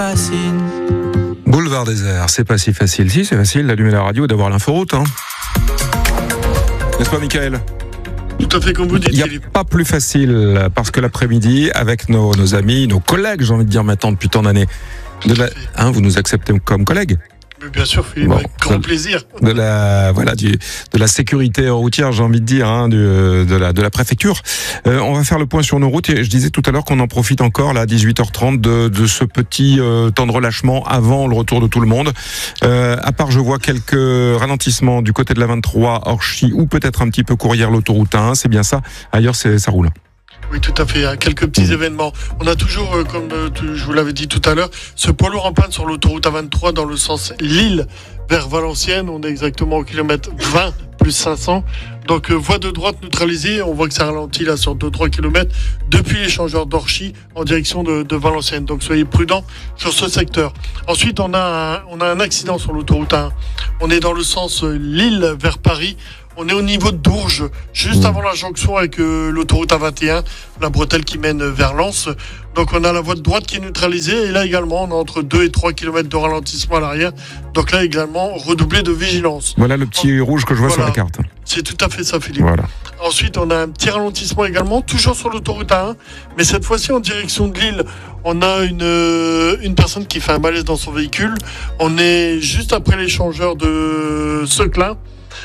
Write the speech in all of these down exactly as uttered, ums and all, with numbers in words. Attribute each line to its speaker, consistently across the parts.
Speaker 1: Boulevard Désert, c'est pas si facile. Si, c'est facile d'allumer la radio et d'avoir l'inforoute. Hein. N'est-ce pas, Michael ?
Speaker 2: Tout à fait, comme vous dites.
Speaker 1: Il n'y a pas plus facile, parce que l'après-midi, avec nos, nos amis, nos collègues, j'ai envie de dire maintenant depuis tant d'années, de la, hein, vous nous acceptez comme collègues ?
Speaker 2: Bien sûr, Philippe, bon, avec grand de, plaisir.
Speaker 1: De la, voilà, du, de la sécurité routière, j'ai envie de dire, hein, du, de la, de la préfecture. Euh, on va faire le point sur nos routes. Et je disais tout à l'heure qu'on en profite encore, là, à dix-huit heures trente, de, de ce petit euh, temps de relâchement avant le retour de tout le monde. Euh, à part, je vois quelques ralentissements du côté de la vingt-trois, Orchy, ou peut-être un petit peu Courrières, l'autoroute un, c'est bien ça. Ailleurs, c'est, ça roule.
Speaker 2: Oui, tout à fait. Quelques petits mmh. événements. On a toujours, euh, comme euh, je vous l'avais dit tout à l'heure, ce poids lourd en panne sur l'autoroute A vingt-trois dans le sens Lille vers Valenciennes. On est exactement au kilomètre vingt plus cinq cents. Donc, euh, voie de droite neutralisée. On voit que ça ralentit là sur deux à trois kilomètres depuis l'échangeur d'Orchy en direction de, de Valenciennes. Donc, soyez prudents sur ce secteur. Ensuite, on a un, on a un accident sur l'autoroute A un. On est dans le sens Lille vers Paris. On est au niveau de Dourges, juste avant la jonction avec euh, l'autoroute A vingt et un, la bretelle qui mène vers Lens. Donc on a la voie de droite qui est neutralisée et là également on a entre deux et trois kilomètres de ralentissement à l'arrière. Donc là également redoublé de vigilance.
Speaker 1: Voilà le petit en... rouge que je vois voilà. sur la carte.
Speaker 2: C'est tout à fait ça, Philippe.
Speaker 1: Voilà.
Speaker 2: Ensuite on a un petit ralentissement également, toujours sur l'autoroute A un, mais cette fois-ci en direction de Lille. On a une, euh, une personne qui fait un malaise dans son véhicule. On est juste après l'échangeur de Seclin.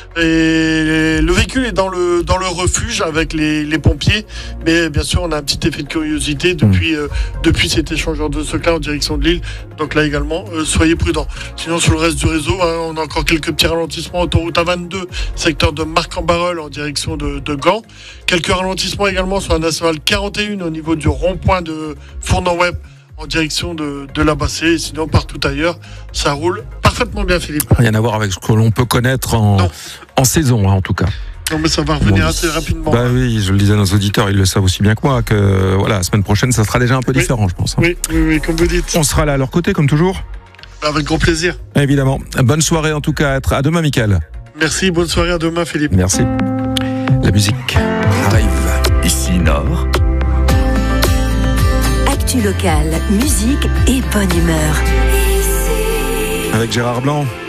Speaker 2: Et le véhicule est dans le dans le refuge avec les, les pompiers, mais bien sûr on a un petit effet de curiosité depuis mmh. euh, depuis cet échangeur de Seclin en direction de Lille. Donc là également euh, soyez prudents. Sinon sur le reste du réseau, hein, on a encore quelques petits ralentissements autoroute A vingt-deux, secteur de Marc-en-Barœul en direction de, de Gand. Quelques ralentissements également sur la nationale quarante et un au niveau du rond-point de Fournon-Web en direction de, de la Bassée, et sinon partout ailleurs, ça roule parfaitement bien, Philippe.
Speaker 1: Rien à voir avec ce que l'on peut connaître en, en saison, hein, en tout cas.
Speaker 2: Non, mais ça va revenir bon, assez rapidement.
Speaker 1: Bah oui, je le disais à nos auditeurs, ils le savent aussi bien que moi, que voilà, la semaine prochaine, ça sera déjà un peu oui. différent, je pense. Hein.
Speaker 2: Oui, oui, oui, comme vous dites.
Speaker 1: On sera là à leur côté, comme toujours.
Speaker 2: Avec grand plaisir.
Speaker 1: Évidemment. Bonne soirée, en tout cas. À demain, Michael.
Speaker 2: Merci, bonne soirée, à demain, Philippe.
Speaker 1: Merci. La musique arrive. Ici, Nord.
Speaker 3: Actu local, musique et bonne humeur.
Speaker 1: Avec Gérard Blanc.